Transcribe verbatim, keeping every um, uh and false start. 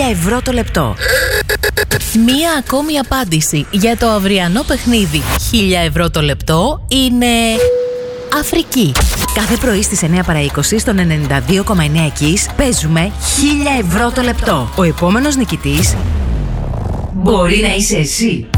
χίλια ευρώ το λεπτό. Μία ακόμη απάντηση για το αυριανό παιχνίδι χίλια ευρώ το λεπτό είναι Αφρική. Κάθε πρωί στις εννιά παρά είκοσι στον ενενήντα δύο κόμμα εννέα Kiss παίζουμε χίλια ευρώ το λεπτό. Ο επόμενος νικητής μπορεί να είσαι εσύ.